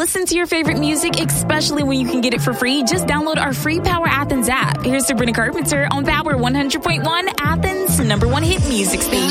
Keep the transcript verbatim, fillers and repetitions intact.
listen to your favorite music, especially when you can get it for free? Just download our free Power Athens app. Here's Sabrina Carpenter on Power one hundred point one, Athens' number one hit music station.